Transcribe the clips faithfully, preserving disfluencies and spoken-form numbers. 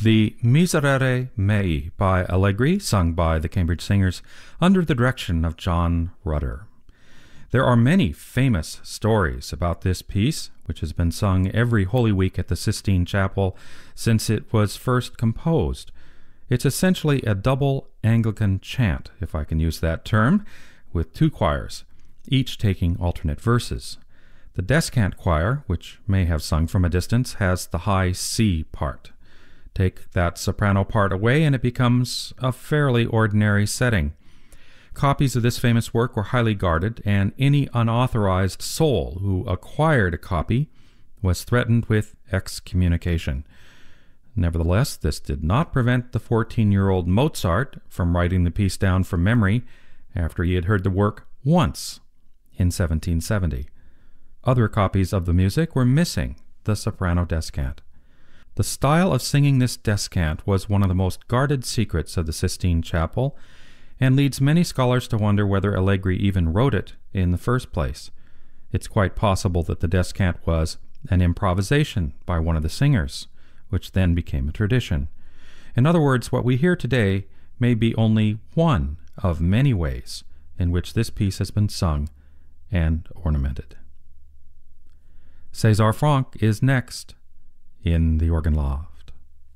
The Miserere Mei by Allegri, sung by the Cambridge Singers under the direction of John Rutter. There are many famous stories about this piece, which has been sung every Holy Week at the Sistine Chapel since it was first composed. It's essentially a double Anglican chant, if I can use that term, with two choirs, each taking alternate verses. The descant choir, which may have sung from a distance, has the high C part. Take that soprano part away and it becomes a fairly ordinary setting. Copies of this famous work were highly guarded, and any unauthorized soul who acquired a copy was threatened with excommunication. Nevertheless, this did not prevent the fourteen-year-old Mozart from writing the piece down from memory after he had heard the work once in seventeen seventy. Other copies of the music were missing the soprano descant. The style of singing this descant was one of the most guarded secrets of the Sistine Chapel, and leads many scholars to wonder whether Allegri even wrote it in the first place. It's quite possible that the descant was an improvisation by one of the singers, which then became a tradition. In other words, what we hear today may be only one of many ways in which this piece has been sung and ornamented. César Franck is next in The Organ Loft.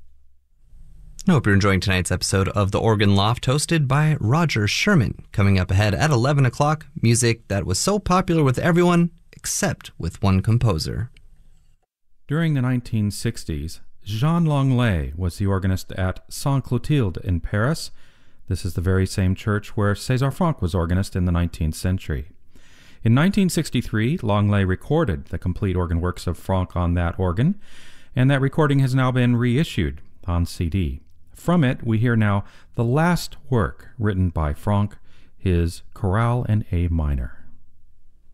I hope you're enjoying tonight's episode of The Organ Loft, hosted by Roger Sherman. Coming up ahead at eleven o'clock, music that was so popular with everyone except with one composer. During the nineteen sixties, Jean Langlais was the organist at Sainte Clotilde in Paris. This is the very same church where César Franck was organist in the nineteenth century. In nineteen sixty-three, Langlais recorded the complete organ works of Franck on that organ, and that recording has now been reissued on C D. From it, we hear now the last work written by Franck, his Chorale in A minor.